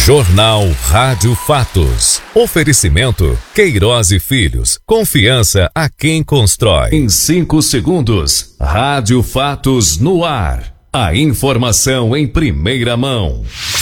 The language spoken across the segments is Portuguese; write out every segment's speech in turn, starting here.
Jornal Rádio Fatos. Oferecimento Queiroz e Filhos. Confiança a quem constrói. Em 5 segundos, Rádio Fatos no ar. A informação em primeira mão.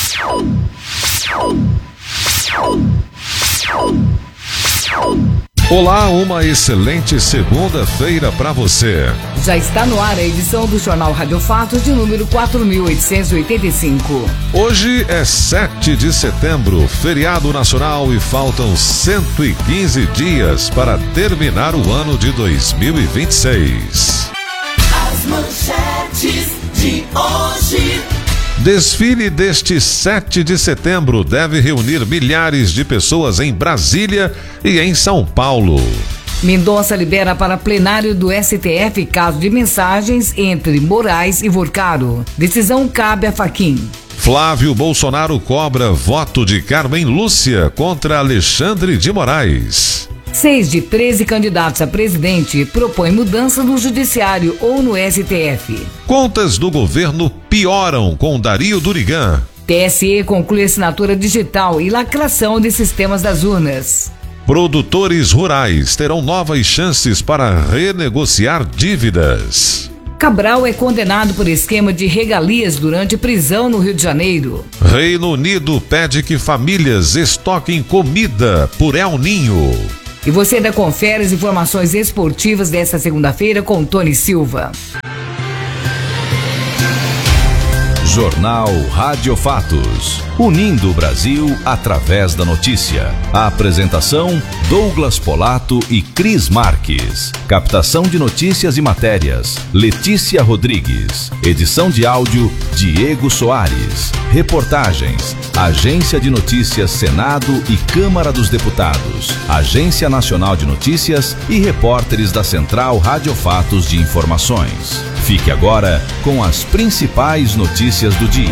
Olá, uma excelente segunda-feira para você. Já está no ar a edição do Jornal Rádio Fatos de número 4.885. Hoje é 7 de setembro, feriado nacional, e faltam 115 dias para terminar o ano de 2026. As manchetes de hoje. Desfile deste 7 de setembro deve reunir milhares de pessoas em Brasília e em São Paulo. Mendonça libera para plenário do STF caso de mensagens entre Moraes e Vorcaro. Decisão cabe a Fachin. Flávio Bolsonaro cobra voto de Carmen Lúcia contra Alexandre de Moraes. 6 de 13 candidatos a presidente propõem mudança no judiciário ou no STF. Contas do governo pioram com Dario Durigan. TSE conclui assinatura digital e lacração de sistemas das urnas. Produtores rurais terão novas chances para renegociar dívidas. Cabral é condenado por esquema de regalias durante prisão no Rio de Janeiro. Reino Unido pede que famílias estoquem comida por El Ninho. E você ainda confere as informações esportivas desta segunda-feira com Tony Silva. Jornal Rádio Fatos. Unindo o Brasil através da notícia. A apresentação: Douglas Polato e Cris Marques. Captação de notícias e matérias: Letícia Rodrigues. Edição de áudio: Diego Soares. Reportagens: Agência de Notícias Senado e Câmara dos Deputados, Agência Nacional de Notícias e repórteres da Central Rádio Fatos de Informações. Fique agora com as principais notícias do dia.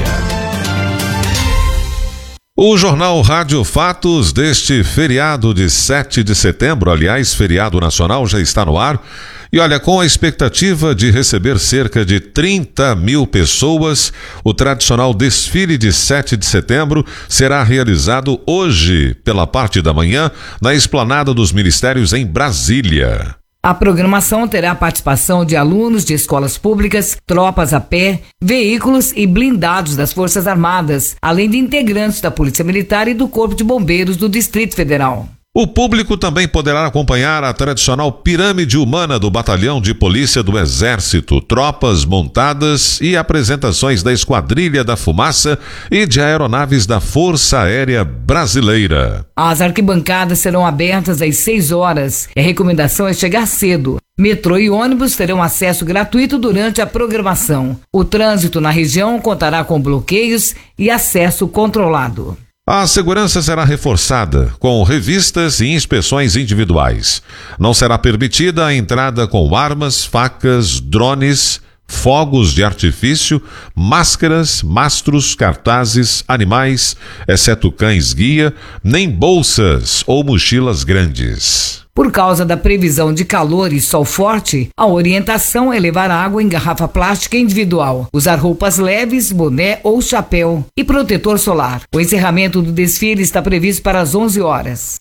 O Jornal Rádio Fatos deste feriado de 7 de setembro, aliás, feriado nacional, já está no ar. E olha, com a expectativa de receber cerca de 30 mil pessoas, o tradicional desfile de 7 de setembro será realizado hoje, pela parte da manhã, na Esplanada dos Ministérios em Brasília. A programação terá a participação de alunos de escolas públicas, tropas a pé, veículos e blindados das Forças Armadas, além de integrantes da Polícia Militar e do Corpo de Bombeiros do Distrito Federal. O público também poderá acompanhar a tradicional pirâmide humana do Batalhão de Polícia do Exército, tropas montadas e apresentações da Esquadrilha da Fumaça e de aeronaves da Força Aérea Brasileira. As arquibancadas serão abertas às 6 horas. A recomendação é chegar cedo. Metrô e ônibus terão acesso gratuito durante a programação. O trânsito na região contará com bloqueios e acesso controlado. A segurança será reforçada com revistas e inspeções individuais. Não será permitida a entrada com armas, facas, drones, fogos de artifício, máscaras, mastros, cartazes, animais, exceto cães-guia, nem bolsas ou mochilas grandes. Por causa da previsão de calor e sol forte, a orientação é levar água em garrafa plástica individual, usar roupas leves, boné ou chapéu e protetor solar. O encerramento do desfile está previsto para as 11 horas.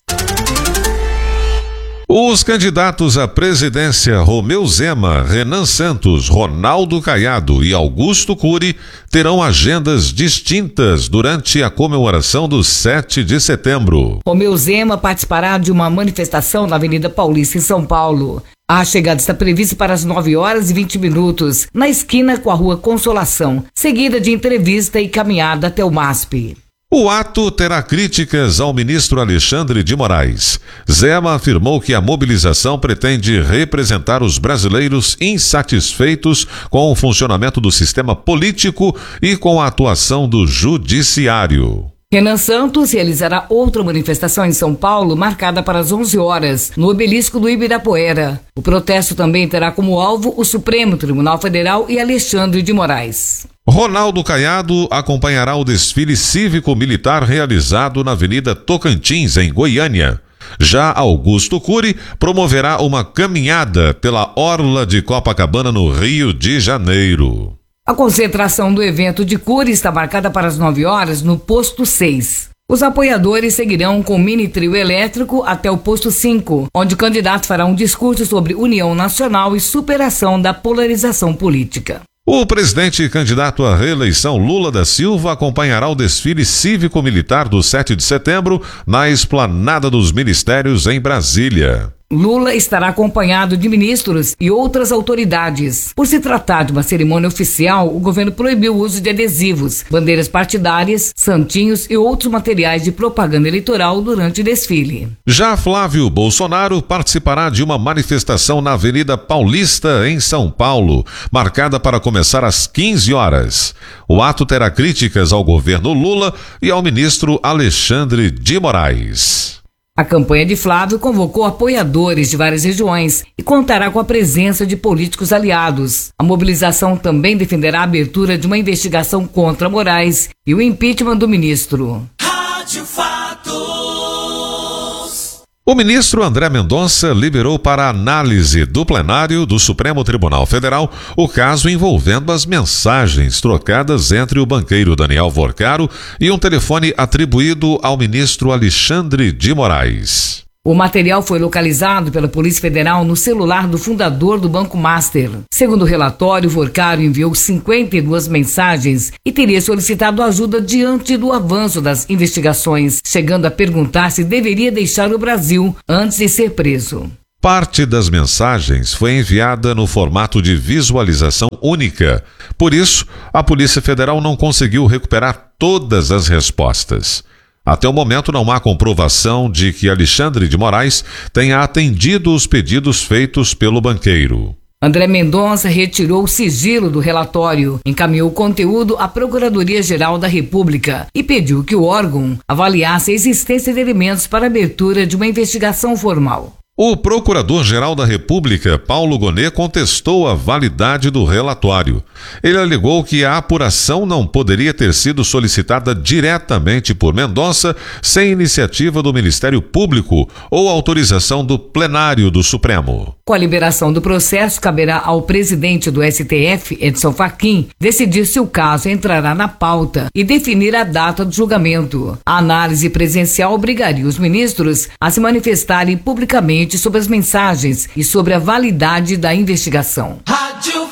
Os candidatos à presidência Romeu Zema, Renan Santos, Ronaldo Caiado e Augusto Cury terão agendas distintas durante a comemoração do 7 de setembro. Romeu Zema participará de uma manifestação na Avenida Paulista, em São Paulo. A chegada está prevista para as 9 horas e 20 minutos, na esquina com a Rua Consolação, seguida de entrevista e caminhada até o MASP. O ato terá críticas ao ministro Alexandre de Moraes. Zema afirmou que a mobilização pretende representar os brasileiros insatisfeitos com o funcionamento do sistema político e com a atuação do judiciário. Renan Santos realizará outra manifestação em São Paulo, marcada para as 11 horas, no obelisco do Ibirapuera. O protesto também terá como alvo o Supremo Tribunal Federal e Alexandre de Moraes. Ronaldo Caiado acompanhará o desfile cívico-militar realizado na Avenida Tocantins, em Goiânia. Já Augusto Cury promoverá uma caminhada pela orla de Copacabana, no Rio de Janeiro. A concentração do evento de Cury está marcada para as 9 horas no Posto 6. Os apoiadores seguirão com mini trio elétrico até o posto 5, onde o candidato fará um discurso sobre união nacional e superação da polarização política. O presidente e candidato à reeleição Lula da Silva acompanhará o desfile cívico-militar do 7 de setembro na Esplanada dos Ministérios em Brasília. Lula estará acompanhado de ministros e outras autoridades. Por se tratar de uma cerimônia oficial, o governo proibiu o uso de adesivos, bandeiras partidárias, santinhos e outros materiais de propaganda eleitoral durante o desfile. Já Flávio Bolsonaro participará de uma manifestação na Avenida Paulista, em São Paulo, marcada para começar às 15 horas. O ato terá críticas ao governo Lula e ao ministro Alexandre de Moraes. A campanha de Flávio convocou apoiadores de várias regiões e contará com a presença de políticos aliados. A mobilização também defenderá a abertura de uma investigação contra Moraes e o impeachment do ministro. Rádio Fatos. O ministro André Mendonça liberou para análise do plenário do Supremo Tribunal Federal o caso envolvendo as mensagens trocadas entre o banqueiro Daniel Vorcaro e um telefone atribuído ao ministro Alexandre de Moraes. O material foi localizado pela Polícia Federal no celular do fundador do Banco Master. Segundo o relatório, Vorcaro enviou 52 mensagens e teria solicitado ajuda diante do avanço das investigações, chegando a perguntar se deveria deixar o Brasil antes de ser preso. Parte das mensagens foi enviada no formato de visualização única. Por isso, a Polícia Federal não conseguiu recuperar todas as respostas. Até o momento não há comprovação de que Alexandre de Moraes tenha atendido os pedidos feitos pelo banqueiro. André Mendonça retirou o sigilo do relatório, encaminhou o conteúdo à Procuradoria-Geral da República e pediu que o órgão avaliasse a existência de elementos para a abertura de uma investigação formal. O Procurador-Geral da República, Paulo Gonet, contestou a validade do relatório. Ele alegou que a apuração não poderia ter sido solicitada diretamente por Mendonça sem iniciativa do Ministério Público ou autorização do plenário do Supremo. Com a liberação do processo, caberá ao presidente do STF, Edson Fachin, decidir se o caso entrará na pauta e definir a data do julgamento. A análise presencial obrigaria os ministros a se manifestarem publicamente sobre as mensagens e sobre a validade da investigação. Rádio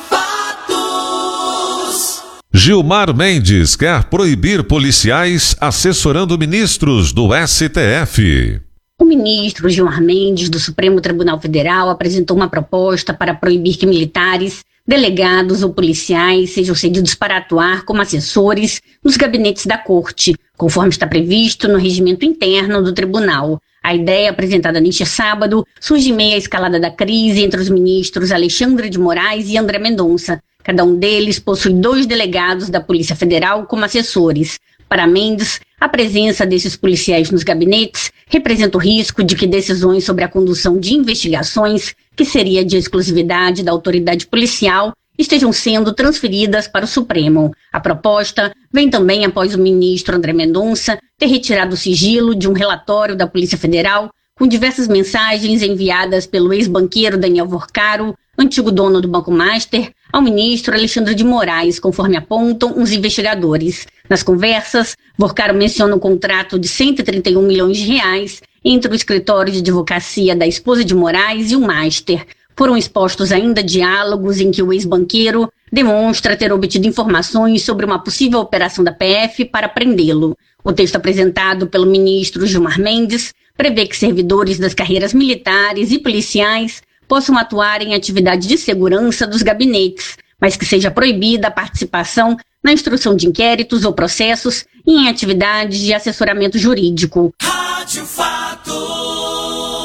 Fatos. Gilmar Mendes quer proibir policiais assessorando ministros do STF. O ministro Gilmar Mendes, do Supremo Tribunal Federal, apresentou uma proposta para proibir que militares, delegados ou policiais sejam cedidos para atuar como assessores nos gabinetes da Corte, conforme está previsto no regimento interno do tribunal. A ideia, apresentada neste sábado, surge em meio à escalada da crise entre os ministros Alexandre de Moraes e André Mendonça. Cada um deles possui 2 delegados da Polícia Federal como assessores. Para Mendes, a presença desses policiais nos gabinetes representa o risco de que decisões sobre a condução de investigações, que seria de exclusividade da autoridade policial, estejam sendo transferidas para o Supremo. A proposta vem também após o ministro André Mendonça ter retirado o sigilo de um relatório da Polícia Federal com diversas mensagens enviadas pelo ex-banqueiro Daniel Vorcaro, antigo dono do Banco Master, ao ministro Alexandre de Moraes, conforme apontam os investigadores. Nas conversas, Vorcaro menciona um contrato de 131 milhões de reais entre o escritório de advocacia da esposa de Moraes e o Master. Foram expostos ainda diálogos em que o ex-banqueiro demonstra ter obtido informações sobre uma possível operação da PF para prendê-lo. O texto apresentado pelo ministro Gilmar Mendes prevê que servidores das carreiras militares e policiais possam atuar em atividade de segurança dos gabinetes, mas que seja proibida a participação na instrução de inquéritos ou processos e em atividades de assessoramento jurídico. Rádio Fatos.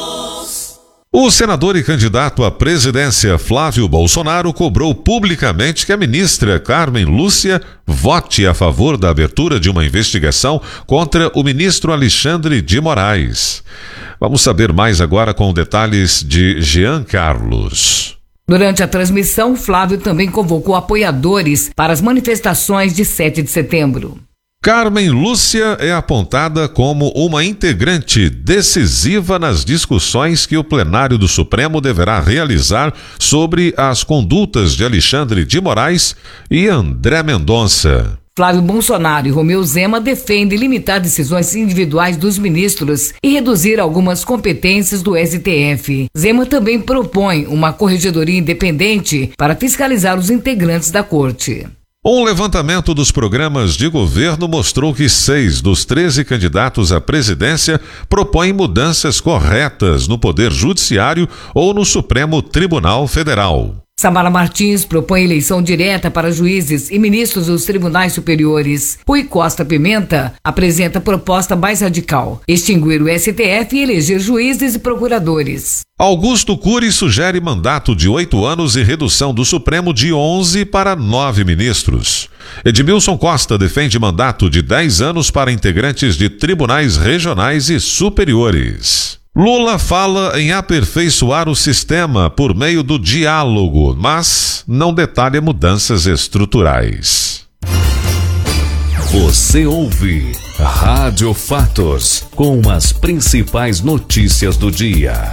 O senador e candidato à presidência Flávio Bolsonaro cobrou publicamente que a ministra Carmen Lúcia vote a favor da abertura de uma investigação contra o ministro Alexandre de Moraes. Vamos saber mais agora com detalhes de Jean Carlos. Durante a transmissão, Flávio também convocou apoiadores para as manifestações de 7 de setembro. Carmen Lúcia é apontada como uma integrante decisiva nas discussões que o plenário do Supremo deverá realizar sobre as condutas de Alexandre de Moraes e André Mendonça. Flávio Bolsonaro e Romeu Zema defendem limitar decisões individuais dos ministros e reduzir algumas competências do STF. Zema também propõe uma corregedoria independente para fiscalizar os integrantes da corte. Um levantamento dos programas de governo mostrou que 6 dos 13 candidatos à presidência propõem mudanças corretas no Poder Judiciário ou no Supremo Tribunal Federal. Samara Martins propõe eleição direta para juízes e ministros dos tribunais superiores. Rui Costa Pimenta apresenta proposta mais radical: extinguir o STF e eleger juízes e procuradores. Augusto Cury sugere mandato de 8 anos e redução do Supremo de 11 para 9 ministros. Edmilson Costa defende mandato de 10 anos para integrantes de tribunais regionais e superiores. Lula fala em aperfeiçoar o sistema por meio do diálogo, mas não detalha mudanças estruturais. Você ouve Rádio Fatos, com as principais notícias do dia.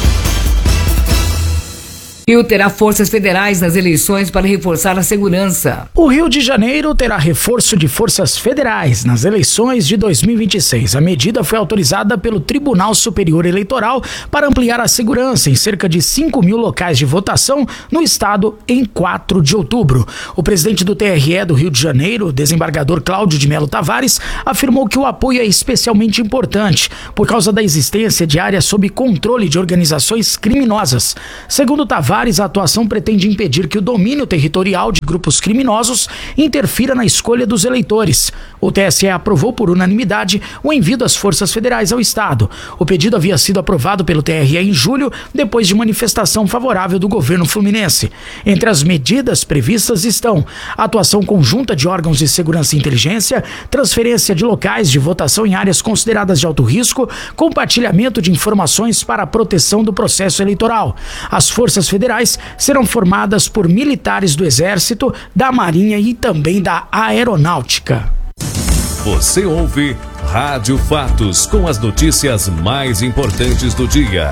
Rio terá forças federais nas eleições para reforçar a segurança. O Rio de Janeiro terá reforço de forças federais nas eleições de 2026. A medida foi autorizada pelo Tribunal Superior Eleitoral para ampliar a segurança em cerca de 5.000 locais de votação no estado em 4 de outubro. O presidente do TRE do Rio de Janeiro, desembargador Cláudio de Melo Tavares, afirmou que o apoio é especialmente importante por causa da existência de áreas sob controle de organizações criminosas. Segundo Tavares, a atuação pretende impedir que o domínio territorial de grupos criminosos interfira na escolha dos eleitores. O TSE aprovou por unanimidade o envio das forças federais ao estado. O pedido havia sido aprovado pelo TRE em julho, depois de manifestação favorável do governo fluminense. Entre as medidas previstas estão a atuação conjunta de órgãos de segurança e inteligência, transferência de locais de votação em áreas consideradas de alto risco, compartilhamento de informações para a proteção do processo eleitoral. As forças federais serão formadas por militares do Exército, da Marinha e também da Aeronáutica. Você ouve Rádio Fatos, com as notícias mais importantes do dia.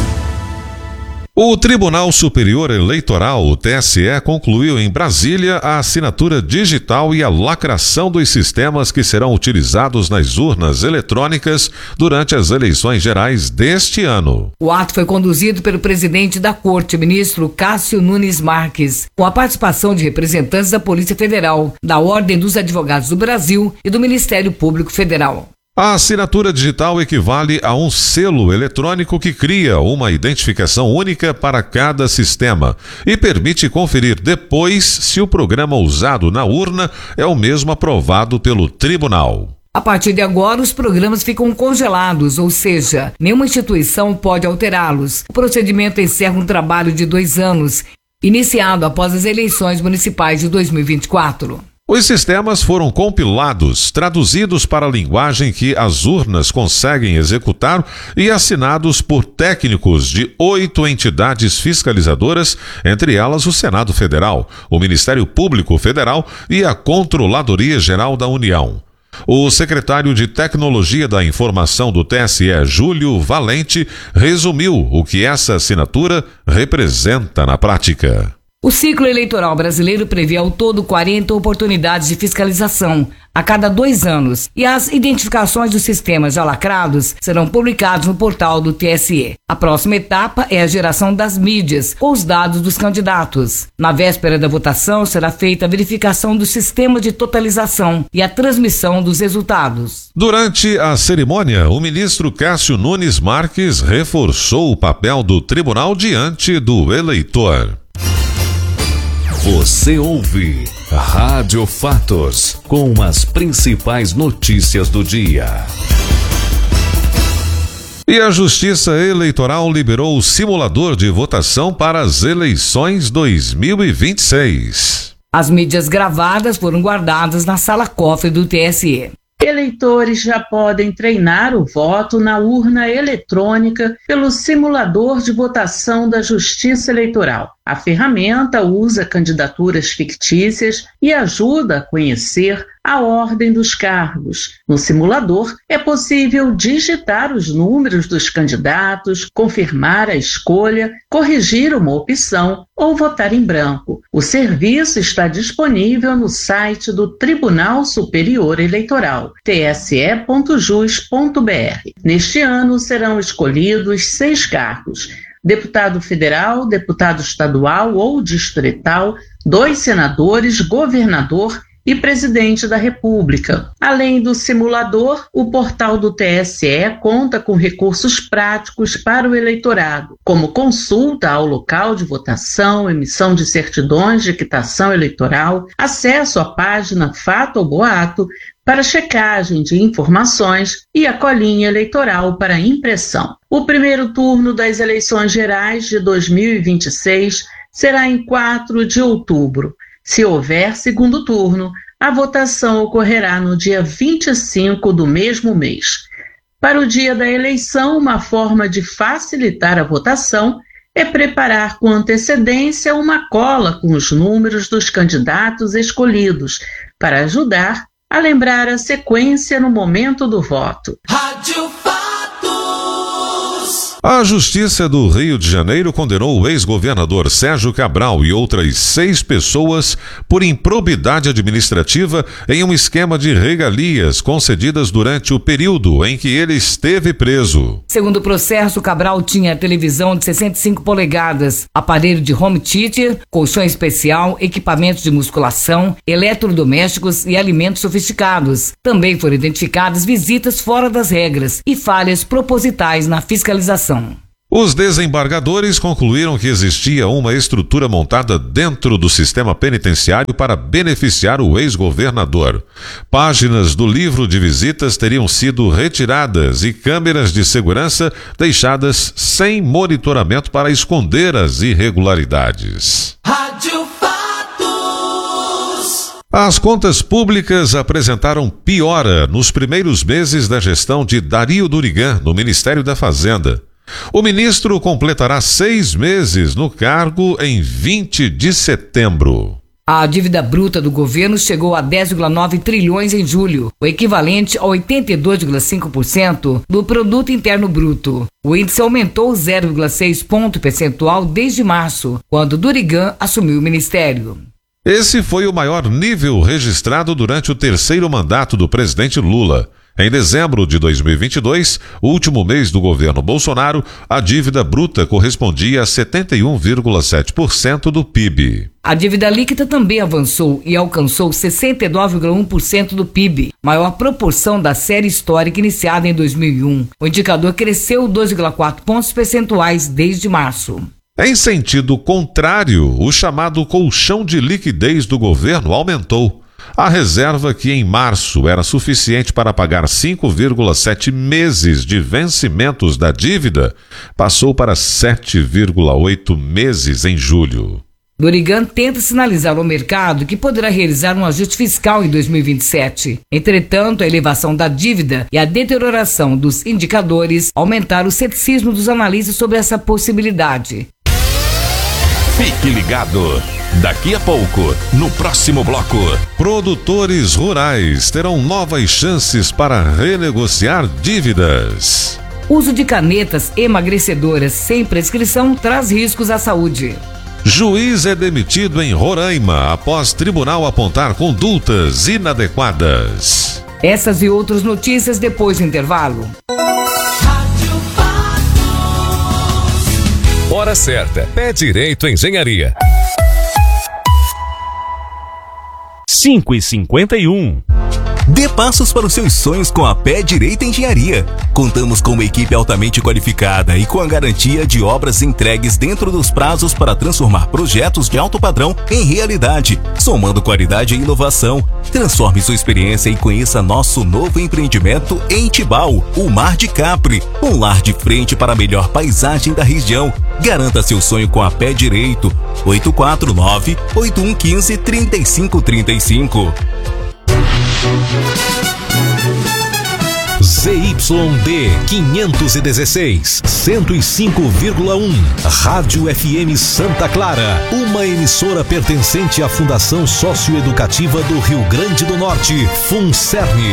O Tribunal Superior Eleitoral, o TSE, concluiu em Brasília a assinatura digital e a lacração dos sistemas que serão utilizados nas urnas eletrônicas durante as eleições gerais deste ano. O ato foi conduzido pelo presidente da Corte, ministro Cássio Nunes Marques, com a participação de representantes da Polícia Federal, da Ordem dos Advogados do Brasil e do Ministério Público Federal. A assinatura digital equivale a um selo eletrônico que cria uma identificação única para cada sistema e permite conferir depois se o programa usado na urna é o mesmo aprovado pelo tribunal. A partir de agora, os programas ficam congelados, ou seja, nenhuma instituição pode alterá-los. O procedimento encerra um trabalho de 2 anos, iniciado após as eleições municipais de 2024. Os sistemas foram compilados, traduzidos para a linguagem que as urnas conseguem executar e assinados por técnicos de 8 entidades fiscalizadoras, entre elas o Senado Federal, o Ministério Público Federal e a Controladoria Geral da União. O secretário de Tecnologia da Informação do TSE, Júlio Valente, resumiu o que essa assinatura representa na prática. O ciclo eleitoral brasileiro prevê ao todo 40 oportunidades de fiscalização a cada 2 anos e as identificações dos sistemas já lacrados serão publicados no portal do TSE. A próxima etapa é a geração das mídias com os dados dos candidatos. Na véspera da votação será feita a verificação do sistema de totalização e a transmissão dos resultados. Durante a cerimônia, o ministro Cássio Nunes Marques reforçou o papel do tribunal diante do eleitor. Você ouve Rádio Fatos, com as principais notícias do dia. E a Justiça Eleitoral liberou o simulador de votação para as eleições 2026. As mídias gravadas foram guardadas na sala-cofre do TSE. Eleitores já podem treinar o voto na urna eletrônica pelo simulador de votação da Justiça Eleitoral. A ferramenta usa candidaturas fictícias e ajuda a conhecer a ordem dos cargos. No simulador, é possível digitar os números dos candidatos, confirmar a escolha, corrigir uma opção ou votar em branco. O serviço está disponível no site do Tribunal Superior Eleitoral, tse.jus.br. Neste ano serão escolhidos 6 cargos: deputado federal, deputado estadual ou distrital, 2 senadores, governador e presidente da República. Além do simulador, o portal do TSE conta com recursos práticos para o eleitorado, como consulta ao local de votação, emissão de certidões de quitação eleitoral, acesso à página Fato ou Boato para checagem de informações e a colinha eleitoral para impressão. O primeiro turno das eleições gerais de 2026 será em 4 de outubro. Se houver segundo turno, a votação ocorrerá no dia 25 do mesmo mês. Para o dia da eleição, uma forma de facilitar a votação é preparar com antecedência uma cola com os números dos candidatos escolhidos, para ajudar a lembrar a sequência no momento do voto. Rádio Fatos. A Justiça do Rio de Janeiro condenou o ex-governador Sérgio Cabral e outras 6 pessoas por improbidade administrativa em um esquema de regalias concedidas durante o período em que ele esteve preso. Segundo o processo, Cabral tinha televisão de 65 polegadas, aparelho de home theater, colchão especial, equipamentos de musculação, eletrodomésticos e alimentos sofisticados. Também foram identificadas visitas fora das regras e falhas propositais na fiscalização. Os desembargadores concluíram que existia uma estrutura montada dentro do sistema penitenciário para beneficiar o ex-governador. Páginas do livro de visitas teriam sido retiradas e câmeras de segurança deixadas sem monitoramento para esconder as irregularidades. Rádio Fatos. As contas públicas apresentaram piora nos primeiros meses da gestão de Dario Durigan no Ministério da Fazenda. O ministro completará 6 meses no cargo em 20 de setembro. A dívida bruta do governo chegou a 10,9 trilhões em julho, o equivalente a 82,5% do Produto Interno Bruto. O índice aumentou 0,6 ponto percentual desde março, quando Durigan assumiu o ministério. Esse foi o maior nível registrado durante o 3º mandato do presidente Lula. Em dezembro de 2022, o último mês do governo Bolsonaro, a dívida bruta correspondia a 71,7% do PIB. A dívida líquida também avançou e alcançou 69,1% do PIB, maior proporção da série histórica iniciada em 2001. O indicador cresceu 2,4 pontos percentuais desde março. Em sentido contrário, o chamado colchão de liquidez do governo aumentou. A reserva, que em março era suficiente para pagar 5,7 meses de vencimentos da dívida, passou para 7,8 meses em julho. Durigan tenta sinalizar ao mercado que poderá realizar um ajuste fiscal em 2027. Entretanto, a elevação da dívida e a deterioração dos indicadores aumentaram o ceticismo dos analistas sobre essa possibilidade. Fique ligado. Daqui a pouco, no próximo bloco. Produtores rurais terão novas chances para renegociar dívidas. Uso de canetas emagrecedoras sem prescrição traz riscos à saúde. Juiz é demitido em Roraima após tribunal apontar condutas inadequadas. Essas e outras notícias depois do intervalo. Hora certa. Pé Direito Engenharia. 5h51. Dê passos para os seus sonhos com a Pé Direito Engenharia. Contamos com uma equipe altamente qualificada e com a garantia de obras entregues dentro dos prazos para transformar projetos de alto padrão em realidade, somando qualidade e inovação. Transforme sua experiência e conheça nosso novo empreendimento em Tibau, o Mar de Capri, um lar de frente para a melhor paisagem da região. Garanta seu sonho com a Pé Direito. 849-8115-3535. ZYD 516, 105,1. Rádio FM Santa Clara, uma emissora pertencente à Fundação Socioeducativa do Rio Grande do Norte, FUNCERN,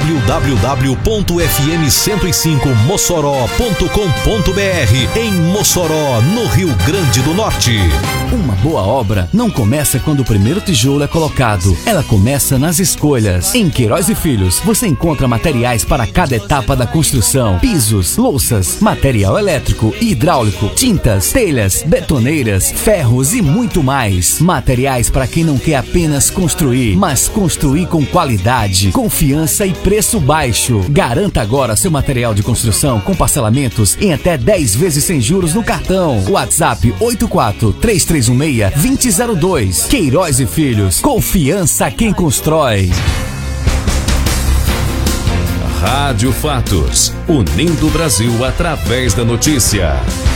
www.fm105mossoró.com.br, em Mossoró, no Rio Grande do Norte. Uma boa obra não começa quando o primeiro tijolo é colocado, ela começa nas escolhas. Em Queiroz e Filhos, você encontra materiais para cada etapa da construção: pisos, louças, material elétrico e hidráulico, tintas, telhas, betoneiras, ferros e muito mais. Materiais para quem não quer apenas construir, mas construir com qualidade, confiança e preço baixo. Garanta agora seu material de construção com parcelamentos em até 10 vezes sem juros no cartão. WhatsApp 84-3316-2002. Queiroz e Filhos, confiança quem constrói. Rádio Fatos, unindo o Brasil através da notícia.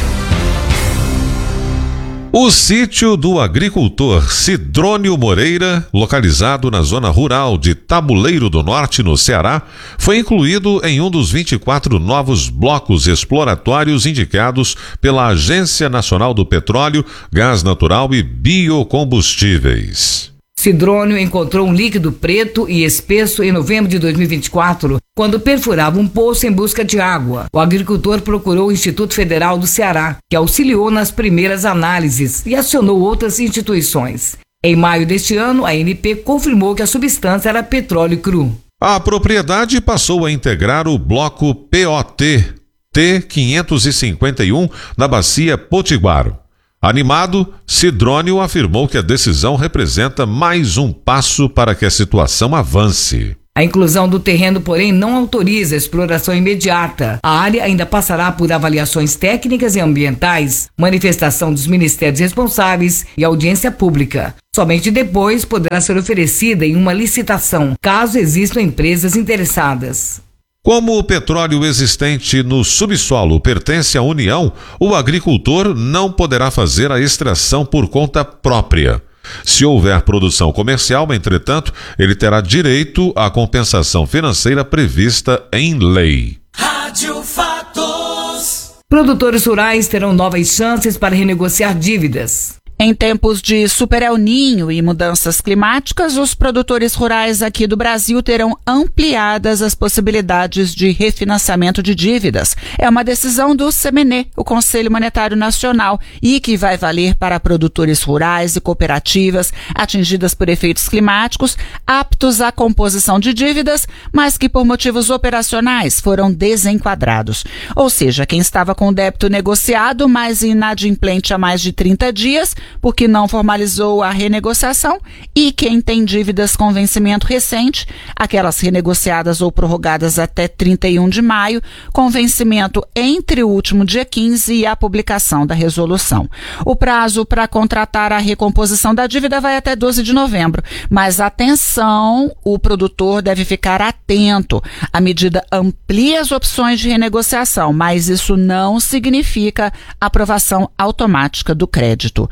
O sítio do agricultor Sidrônio Moreira, localizado na zona rural de Tabuleiro do Norte, no Ceará, foi incluído em um dos 24 novos blocos exploratórios indicados pela Agência Nacional do Petróleo, Gás Natural e Biocombustíveis. Sidrônio encontrou um líquido preto e espesso em novembro de 2024, quando perfurava um poço em busca de água. O agricultor procurou o Instituto Federal do Ceará, que auxiliou nas primeiras análises e acionou outras instituições. Em maio deste ano, a ANP confirmou que a substância era petróleo cru. A propriedade passou a integrar o bloco POT T551 na bacia Potiguar. Animado, Sidrônio afirmou que a decisão representa mais um passo para que a situação avance. A inclusão do terreno, porém, não autoriza a exploração imediata. A área ainda passará por avaliações técnicas e ambientais, manifestação dos ministérios responsáveis e audiência pública. Somente depois poderá ser oferecida em uma licitação, caso existam empresas interessadas. Como o petróleo existente no subsolo pertence à União, o agricultor não poderá fazer a extração por conta própria. Se houver produção comercial, entretanto, ele terá direito à compensação financeira prevista em lei. Rádio Fatos. Produtores rurais terão novas chances para renegociar dívidas. Em tempos de Super El Niño e mudanças climáticas, os produtores rurais aqui do Brasil terão ampliadas as possibilidades de refinanciamento de dívidas. É uma decisão do CMNE, o Conselho Monetário Nacional, e que vai valer para produtores rurais e cooperativas atingidas por efeitos climáticos, aptos à composição de dívidas, mas que por motivos operacionais foram desenquadrados. Ou seja, quem estava com débito negociado, mas inadimplente há mais de 30 dias, porque não formalizou a renegociação, e quem tem dívidas com vencimento recente, aquelas renegociadas ou prorrogadas até 31 de maio, com vencimento entre o último dia 15 e a publicação da resolução. O prazo para contratar a recomposição da dívida vai até 12 de novembro, mas atenção, o produtor deve ficar atento. A medida amplia as opções de renegociação, mas isso não significa aprovação automática do crédito.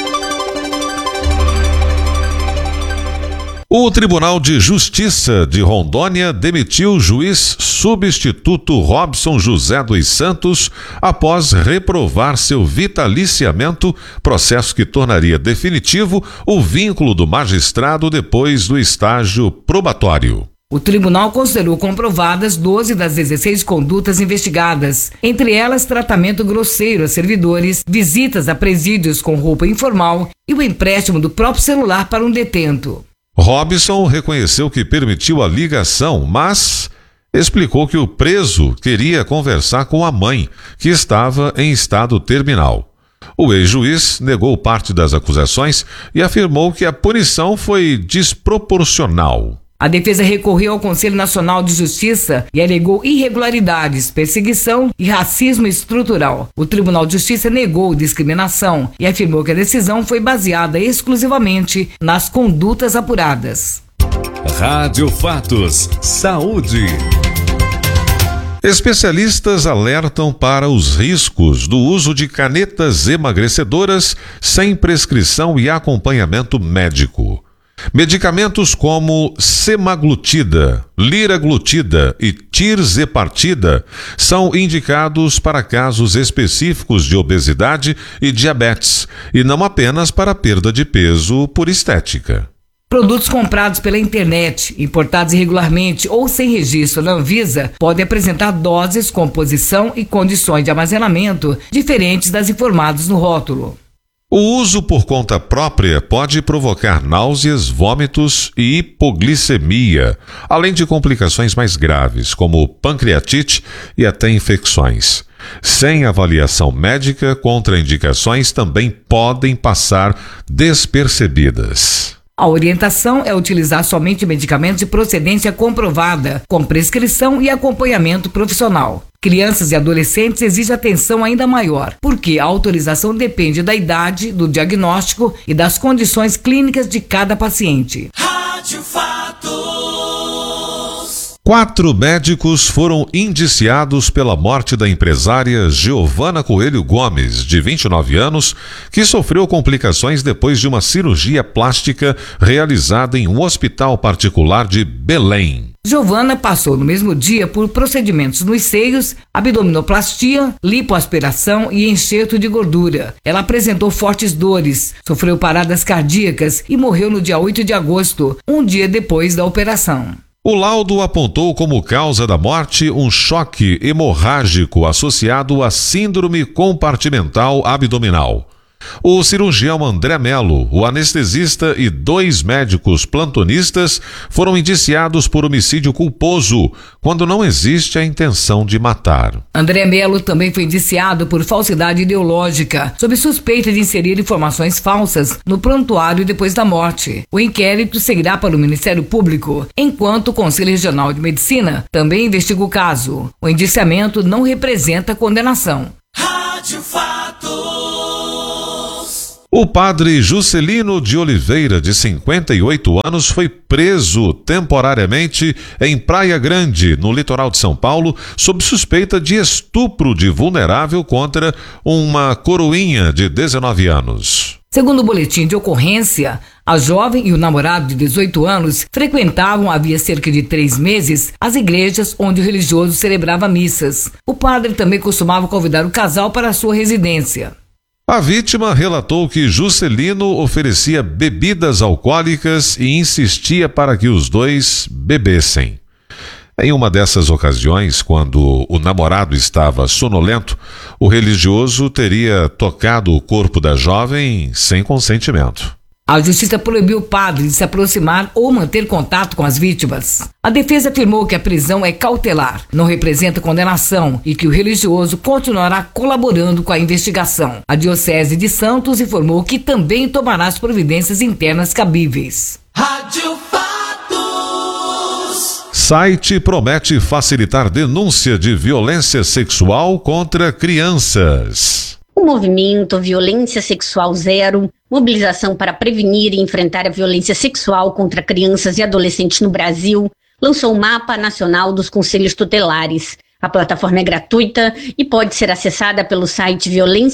O Tribunal de Justiça de Rondônia demitiu o juiz substituto Robson José dos Santos após reprovar seu vitaliciamento, processo que tornaria definitivo o vínculo do magistrado depois do estágio probatório. O tribunal considerou comprovadas 12 das 16 condutas investigadas, entre elas tratamento grosseiro a servidores, visitas a presídios com roupa informal e o empréstimo do próprio celular para um detento. Robson reconheceu que permitiu a ligação, mas explicou que o preso queria conversar com a mãe, que estava em estado terminal. O ex-juiz negou parte das acusações e afirmou que a punição foi desproporcional. A defesa recorreu ao Conselho Nacional de Justiça e alegou irregularidades, perseguição e racismo estrutural. O Tribunal de Justiça negou discriminação e afirmou que a decisão foi baseada exclusivamente nas condutas apuradas. Rádio Fatos. Saúde. Especialistas alertam para os riscos do uso de canetas emagrecedoras sem prescrição e acompanhamento médico. Medicamentos como semaglutida, liraglutida e tirzepatida são indicados para casos específicos de obesidade e diabetes, e não apenas para perda de peso por estética. Produtos comprados pela internet, importados irregularmente ou sem registro na Anvisa, podem apresentar doses, composição e condições de armazenamento diferentes das informadas no rótulo. O uso por conta própria pode provocar náuseas, vômitos e hipoglicemia, além de complicações mais graves, como pancreatite e até infecções. Sem avaliação médica, contraindicações também podem passar despercebidas. A orientação é utilizar somente medicamentos de procedência comprovada, com prescrição e acompanhamento profissional. Crianças e adolescentes exigem atenção ainda maior, porque a autorização depende da idade, do diagnóstico e das condições clínicas de cada paciente. Rádio Fatos. 4 médicos foram indiciados pela morte da empresária Giovana Coelho Gomes, de 29 anos, que sofreu complicações depois de uma cirurgia plástica realizada em um hospital particular de Belém. Giovana passou no mesmo dia por procedimentos nos seios, abdominoplastia, lipoaspiração e enxerto de gordura. Ela apresentou fortes dores, sofreu paradas cardíacas e morreu no dia 8 de agosto, um dia depois da operação. O laudo apontou como causa da morte um choque hemorrágico associado à síndrome compartimental abdominal. O cirurgião André Melo, o anestesista e 2 médicos plantonistas foram indiciados por homicídio culposo, quando não existe a intenção de matar. André Melo também foi indiciado por falsidade ideológica, sob suspeita de inserir informações falsas no prontuário depois da morte. O inquérito seguirá para o Ministério Público, enquanto o Conselho Regional de Medicina também investiga o caso. O indiciamento não representa condenação. Rádio Fatos. O padre Juscelino de Oliveira, de 58 anos, foi preso temporariamente em Praia Grande, no litoral de São Paulo, sob suspeita de estupro de vulnerável contra uma coroinha de 19 anos. Segundo o boletim de ocorrência, a jovem e o namorado de 18 anos frequentavam havia cerca de 3 meses as igrejas onde o religioso celebrava missas. O padre também costumava convidar o casal para a sua residência. A vítima relatou que Juscelino oferecia bebidas alcoólicas e insistia para que os dois bebessem. Em uma dessas ocasiões, quando o namorado estava sonolento, o religioso teria tocado o corpo da jovem sem consentimento. A justiça proibiu o padre de se aproximar ou manter contato com as vítimas. A defesa afirmou que a prisão é cautelar, não representa condenação e que o religioso continuará colaborando com a investigação. A Diocese de Santos informou que também tomará as providências internas cabíveis. Rádio Fatos. Site promete facilitar denúncia de violência sexual contra crianças. O movimento Violência Sexual Zero, mobilização para prevenir e enfrentar a violência sexual contra crianças e adolescentes no Brasil, lançou o Mapa Nacional dos Conselhos Tutelares. A plataforma é gratuita e pode ser acessada pelo site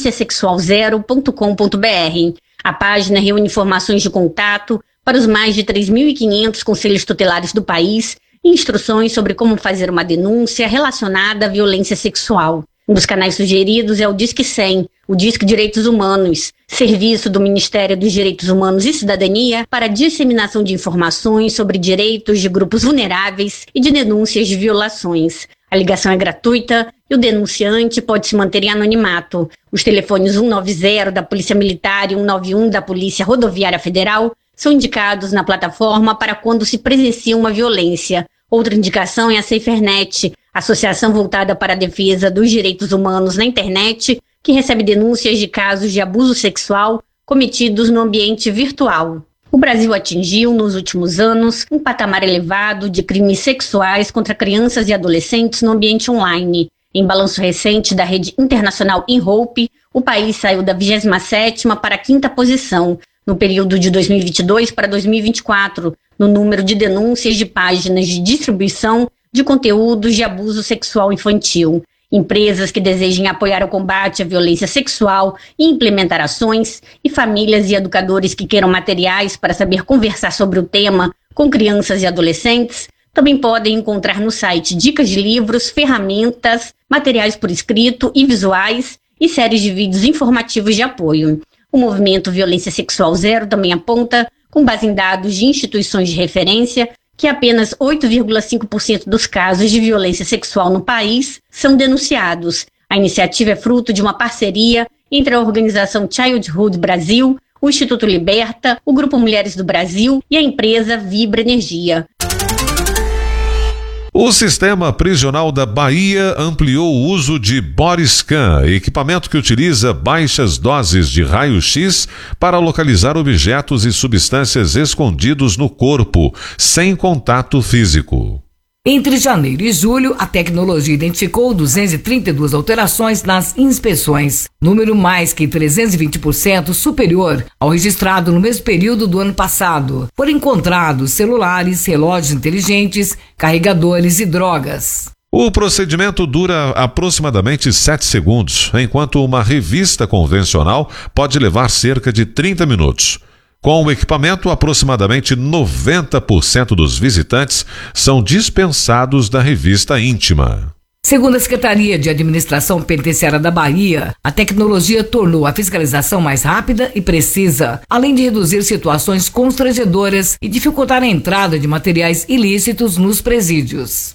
violenciasexualzero.com.br. A página reúne informações de contato para os mais de 3.500 conselhos tutelares do país e instruções sobre como fazer uma denúncia relacionada à violência sexual. Um dos canais sugeridos é o Disque 100, o Disque Direitos Humanos, serviço do Ministério dos Direitos Humanos e Cidadania para disseminação de informações sobre direitos de grupos vulneráveis e de denúncias de violações. A ligação é gratuita e o denunciante pode se manter em anonimato. Os telefones 190 da Polícia Militar e 191 da Polícia Rodoviária Federal são indicados na plataforma para quando se presencia uma violência. Outra indicação é a SaferNet, associação voltada para a defesa dos direitos humanos na internet, que recebe denúncias de casos de abuso sexual cometidos no ambiente virtual. O Brasil atingiu, nos últimos anos, um patamar elevado de crimes sexuais contra crianças e adolescentes no ambiente online. Em balanço recente da rede internacional InHope, o país saiu da 27ª para a 5ª posição, no período de 2022 para 2024, no número de denúncias de páginas de distribuição de conteúdos de abuso sexual infantil. empresas que desejem apoiar o combate à violência sexual e implementar ações, e famílias e educadores que queiram materiais para saber conversar sobre o tema com crianças e adolescentes, também podem encontrar no site dicas de livros, ferramentas, materiais por escrito e visuais e séries de vídeos informativos de apoio. O movimento Violência Sexual Zero também aponta, com base em dados de instituições de referência, que apenas 8,5% dos casos de violência sexual no país são denunciados. A iniciativa é fruto de uma parceria entre a organização Childhood Brasil, o Instituto Liberta, o Grupo Mulheres do Brasil e a empresa Vibra Energia. O Sistema Prisional da Bahia ampliou o uso de Borescan, equipamento que utiliza baixas doses de raio-x para localizar objetos e substâncias escondidos no corpo, sem contato físico. Entre janeiro e julho, a tecnologia identificou 232 alterações nas inspeções, número mais que 320% superior ao registrado no mesmo período do ano passado. Foram encontrados celulares, relógios inteligentes, carregadores e drogas. O procedimento dura aproximadamente 7 segundos, enquanto uma revista convencional pode levar cerca de 30 minutos. Com o equipamento, aproximadamente 90% dos visitantes são dispensados da revista íntima. Segundo a Secretaria de Administração Penitenciária da Bahia, a tecnologia tornou a fiscalização mais rápida e precisa, além de reduzir situações constrangedoras e dificultar a entrada de materiais ilícitos nos presídios.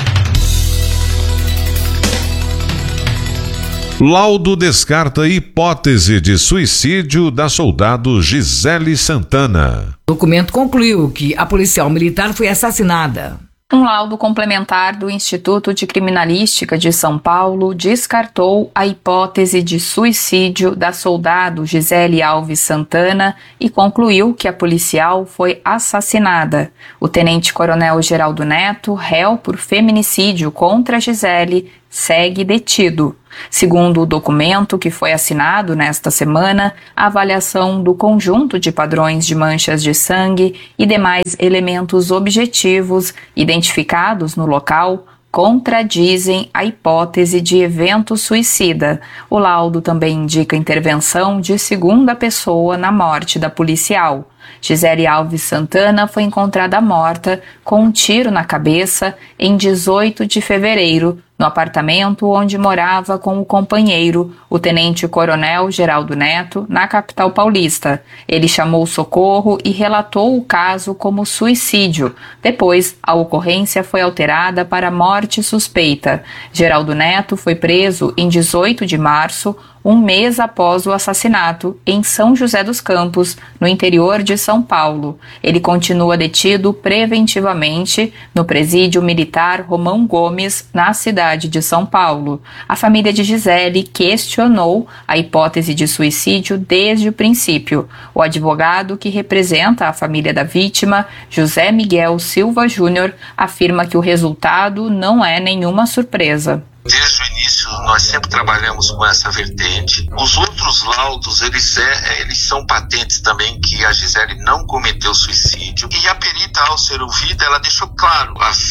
Laudo descarta hipótese de suicídio da soldado Gisele Santana. O documento concluiu que a policial militar foi assassinada. Um laudo complementar do Instituto de Criminalística de São Paulo descartou a hipótese de suicídio da soldado Gisele Alves Santana e concluiu que a policial foi assassinada. O tenente-coronel Geraldo Neto, réu por feminicídio contra Gisele, segue detido. Segundo o documento que foi assinado nesta semana, a avaliação do conjunto de padrões de manchas de sangue e demais elementos objetivos identificados no local contradizem a hipótese de evento suicida. O laudo também indica intervenção de segunda pessoa na morte da policial. Gisele Alves Santana foi encontrada morta com um tiro na cabeça em 18 de fevereiro, no apartamento onde morava com o companheiro, o tenente-coronel Geraldo Neto, na capital paulista. Ele chamou socorro e relatou o caso como suicídio. Depois, a ocorrência foi alterada para morte suspeita. Geraldo Neto foi preso em 18 de março, um mês após o assassinato, em São José dos Campos, no interior de São Paulo. Ele continua detido preventivamente no presídio militar Romão Gomes, na cidade de São Paulo. A família de Gisele questionou a hipótese de suicídio desde o princípio. O advogado que representa a família da vítima, José Miguel Silva Júnior, afirma que o resultado não é nenhuma surpresa. Desde o início, nós sempre trabalhamos com essa vertente. Os outros laudos, eles são patentes também que a Gisele não cometeu suicídio. E a perita, ao ser ouvida, ela deixou claro,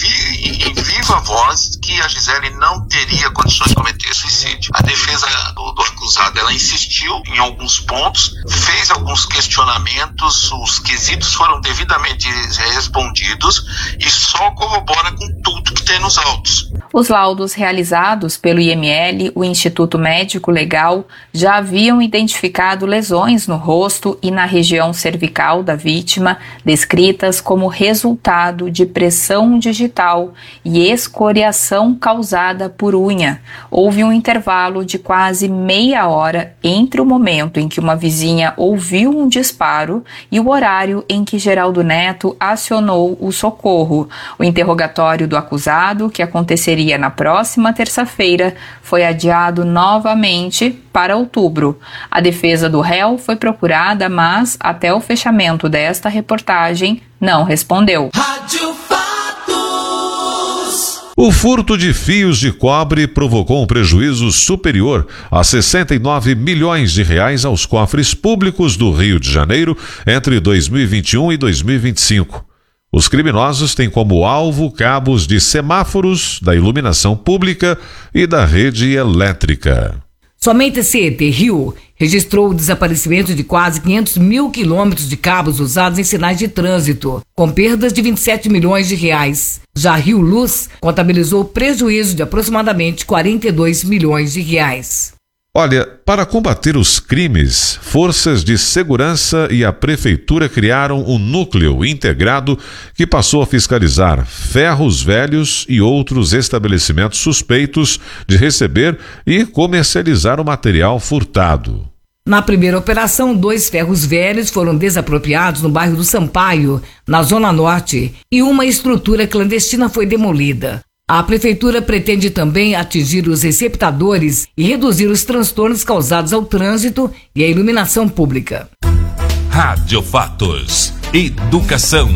em viva voz, que a Gisele não teria condições de cometer suicídio. A defesa do acusado, ela insistiu em alguns pontos, fez alguns questionamentos, os quesitos foram devidamente respondidos e só corrobora com tudo que tem nos autos. Os laudos realizados pelo IML, o Instituto Médico Legal, já haviam identificado lesões no rosto e na região cervical da vítima, descritas como resultado de pressão digital e escoriação causada por unha. Houve um intervalo de quase meia hora entre o momento em que uma vizinha ouviu um disparo e o horário em que Geraldo Neto acionou o socorro. O interrogatório do acusado, que aconteceria na próxima terça-feira, foi adiado novamente para outubro. A defesa do réu foi procurada, mas, até o fechamento desta reportagem, não respondeu. Rádio Fatos. O furto de fios de cobre provocou um prejuízo superior a 69 milhões de reais aos cofres públicos do Rio de Janeiro entre 2021 e 2025. Os criminosos têm como alvo cabos de semáforos, da iluminação pública e da rede elétrica. Somente a CET Rio registrou o desaparecimento de quase 500 mil quilômetros de cabos usados em sinais de trânsito, com perdas de 27 milhões de reais. Já Rio Luz contabilizou prejuízo de aproximadamente 42 milhões de reais. Olha, para combater os crimes, forças de segurança e a prefeitura criaram um núcleo integrado que passou a fiscalizar ferros velhos e outros estabelecimentos suspeitos de receber e comercializar o material furtado. Na primeira operação, 2 ferros velhos foram desapropriados no bairro do Sampaio, na Zona Norte, e uma estrutura clandestina foi demolida. A prefeitura pretende também atingir os receptadores e reduzir os transtornos causados ao trânsito e à iluminação pública. Rádio Fatos. Educação.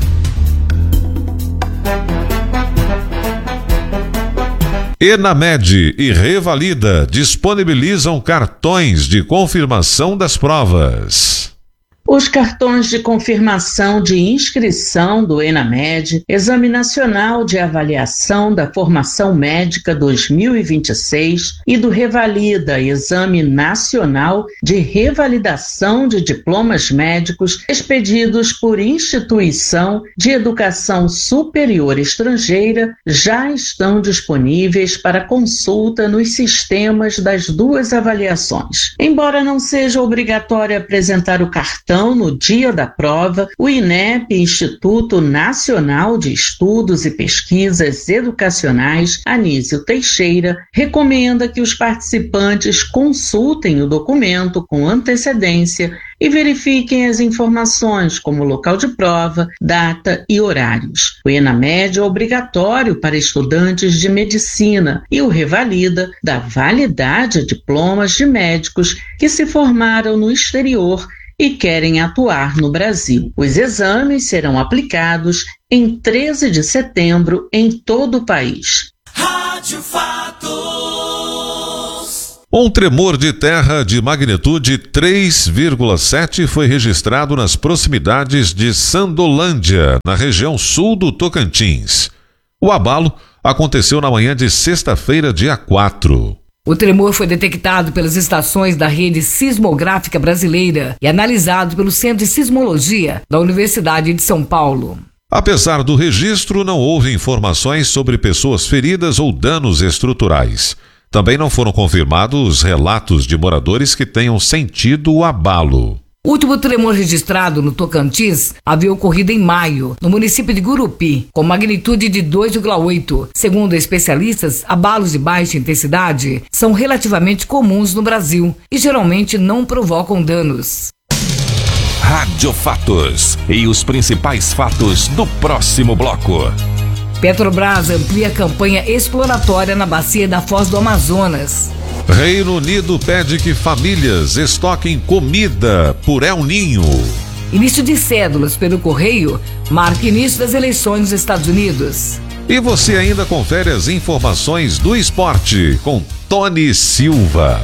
Enamed e Revalida disponibilizam cartões de confirmação das provas. Os cartões de confirmação de inscrição do Enamed, Exame Nacional de Avaliação da Formação Médica 2026, e do Revalida, Exame Nacional de Revalidação de Diplomas Médicos expedidos por instituição de educação superior estrangeira, já estão disponíveis para consulta nos sistemas das duas avaliações. Embora não seja obrigatório apresentar o cartão no dia da prova, o INEP, Instituto Nacional de Estudos e Pesquisas Educacionais, Anísio Teixeira, recomenda que os participantes consultem o documento com antecedência e verifiquem as informações como local de prova, data e horários. O Enamed é obrigatório para estudantes de medicina e o Revalida dá validade a diplomas de médicos que se formaram no exterior e querem atuar no Brasil. Os exames serão aplicados em 13 de setembro em todo o país. Rádio Fatos. Um tremor de terra de magnitude 3,7 foi registrado nas proximidades de Sandolândia, na região sul do Tocantins. O abalo aconteceu na manhã de sexta-feira, dia 4. O tremor foi detectado pelas estações da Rede Sismográfica Brasileira e analisado pelo Centro de Sismologia da Universidade de São Paulo. Apesar do registro, não houve informações sobre pessoas feridas ou danos estruturais. Também não foram confirmados relatos de moradores que tenham sentido o abalo. O último tremor registrado no Tocantins havia ocorrido em maio, no município de Gurupi, com magnitude de 2,8. Segundo especialistas, abalos de baixa intensidade são relativamente comuns no Brasil e geralmente não provocam danos. Rádio Fatos e os principais fatos do próximo bloco. Petrobras amplia a campanha exploratória na bacia da Foz do Amazonas. Reino Unido pede que famílias estoquem comida por El Ninho. Início de cédulas pelo correio marca início das eleições nos Estados Unidos. E você ainda confere as informações do esporte com Tony Silva.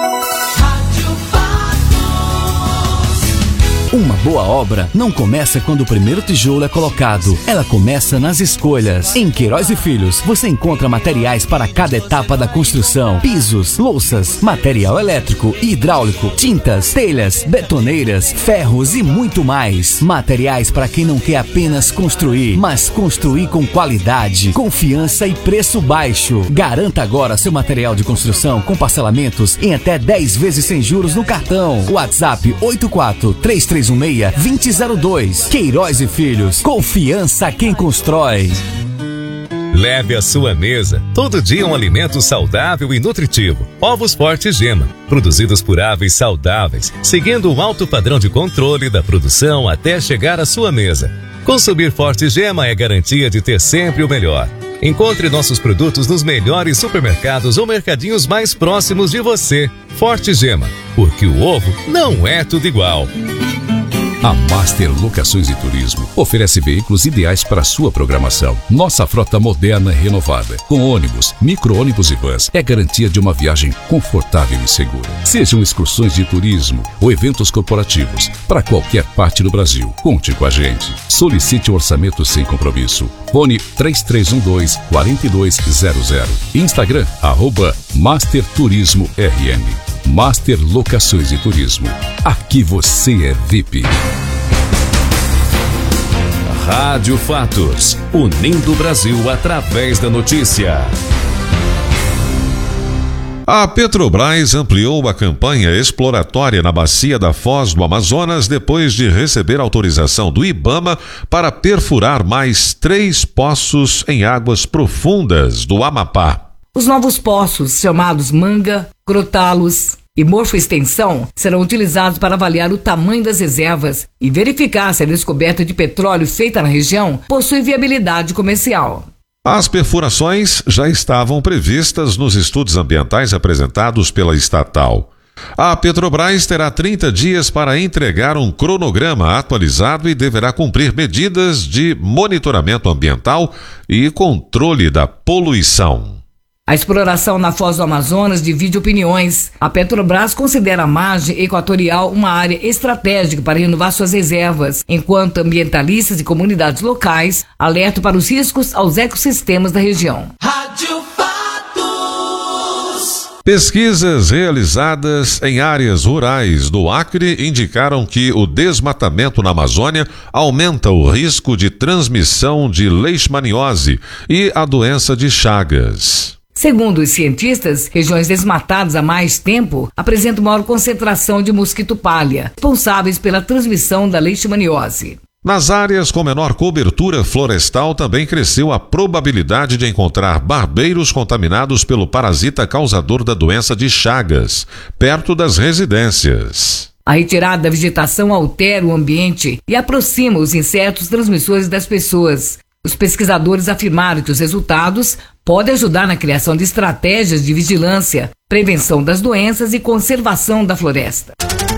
Uma boa obra não começa quando o primeiro tijolo é colocado. Ela começa nas escolhas. Em Queiroz e Filhos, você encontra materiais para cada etapa da construção. Pisos, louças, material elétrico e hidráulico, tintas, telhas, betoneiras, ferros e muito mais. Materiais para quem não quer apenas construir, mas construir com qualidade, confiança e preço baixo. Garanta agora seu material de construção com parcelamentos em até 10 vezes sem juros no cartão. WhatsApp 843316-2002. Queiroz e Filhos. Confiança quem constrói. Leve à sua mesa todo dia um alimento saudável e nutritivo. Ovos Forte Gema, produzidos por aves saudáveis, seguindo um alto padrão de controle da produção até chegar à sua mesa. Consumir Forte Gema é garantia de ter sempre o melhor. Encontre nossos produtos nos melhores supermercados ou mercadinhos mais próximos de você. Forte Gema, porque o ovo não é tudo igual. A Master Locações e Turismo oferece veículos ideais para sua programação. Nossa frota moderna e renovada, com ônibus, micro-ônibus e vans, é garantia de uma viagem confortável e segura. Sejam excursões de turismo ou eventos corporativos, para qualquer parte do Brasil, conte com a gente. Solicite o orçamento sem compromisso. Fone 3312-4200. Instagram, @Master Turismo RM. Master Locações e Turismo. Aqui você é VIP. Rádio Fatos, unindo o Brasil através da notícia. A Petrobras ampliou a campanha exploratória na bacia da Foz do Amazonas depois de receber autorização do IBAMA para perfurar mais 3 poços em águas profundas do Amapá. Os novos poços, chamados Manga, Crotalos e Morfoextensão, serão utilizados para avaliar o tamanho das reservas e verificar se a descoberta de petróleo feita na região possui viabilidade comercial. As perfurações já estavam previstas nos estudos ambientais apresentados pela estatal. A Petrobras terá 30 dias para entregar um cronograma atualizado e deverá cumprir medidas de monitoramento ambiental e controle da poluição. A exploração na Foz do Amazonas divide opiniões. A Petrobras considera a margem equatorial uma área estratégica para renovar suas reservas, enquanto ambientalistas e comunidades locais alertam para os riscos aos ecossistemas da região. Rádio Fatos. Pesquisas realizadas em áreas rurais do Acre indicaram que o desmatamento na Amazônia aumenta o risco de transmissão de leishmaniose e a doença de Chagas. Segundo os cientistas, regiões desmatadas há mais tempo apresentam maior concentração de mosquito palha, responsáveis pela transmissão da leishmaniose. Nas áreas com menor cobertura florestal também cresceu a probabilidade de encontrar barbeiros contaminados pelo parasita causador da doença de Chagas, perto das residências. A retirada da vegetação altera o ambiente e aproxima os insetos transmissores das pessoas. Os pesquisadores afirmaram que os resultados podem ajudar na criação de estratégias de vigilância, prevenção das doenças e conservação da floresta.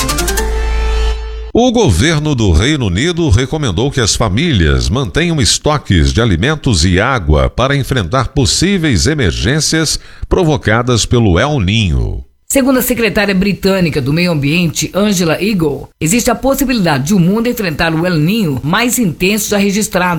O governo do Reino Unido recomendou que as famílias mantenham estoques de alimentos e água para enfrentar possíveis emergências provocadas pelo El Niño. Segundo a secretária britânica do Meio Ambiente, Angela Eagle, existe a possibilidade de o mundo enfrentar o El Niño mais intenso já registrado,